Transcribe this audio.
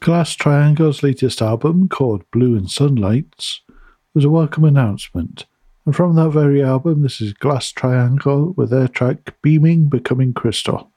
Glass Triangle's latest album, called Blue and Sunlights, was a welcome announcement. And from that very album, this is Glass Triangle with their track Beaming Becoming Crystal.